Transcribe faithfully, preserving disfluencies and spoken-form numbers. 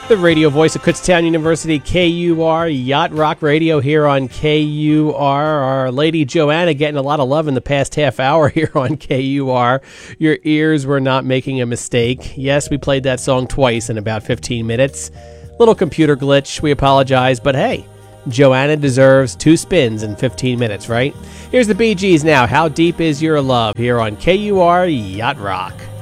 The radio voice of Kutztown University, K U R, Yacht Rock Radio here on K U R. Our lady Joanna getting a lot of love in the past half hour here on K U R. Your ears were not making a mistake. Yes, we played that song twice in about fifteen minutes. Little computer glitch, we apologize, but hey, Joanna deserves two spins in fifteen minutes, right? Here's the Bee Gees now. How Deep Is Your Love here on K U R Yacht Rock.